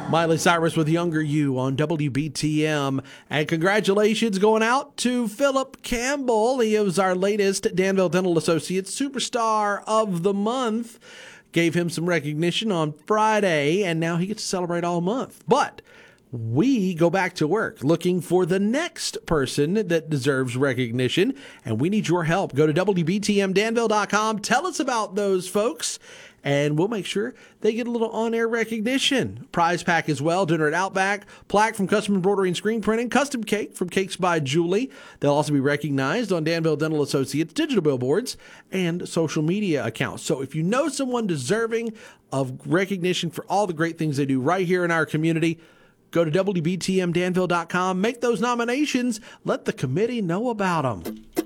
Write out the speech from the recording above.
Miley Cyrus with Younger You on WBTM. And congratulations going out to Philip Campbell. He was our latest Danville Dental Associates Superstar of the Month. Gave him some recognition on Friday, and now he gets to celebrate all month. But we go back to work looking for the next person that deserves recognition, and we need your help. Go to WBTMDanville.com. Tell us about those folks, and we'll make sure they get a little on-air recognition. Prize pack as well, dinner at Outback, plaque from Custom Embroidery and Screen Printing, custom cake from Cakes by Julie. They'll also be recognized on Danville Dental Associates digital billboards and social media accounts. So if you know someone deserving of recognition for all the great things they do right here in our community, go to WBTMDanville.com, make those nominations, let the committee know about them.